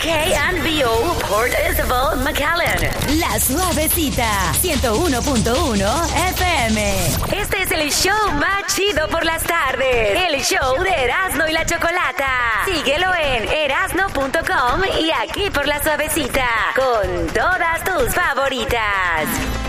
KNBO Port Isabel, McAllen. La Suavecita, 101.1 FM. Este es el show más chido por las tardes. El show de Erasmo y la Chocolata. Síguelo en erasno.com y aquí por La Suavecita. Con todas tus favoritas.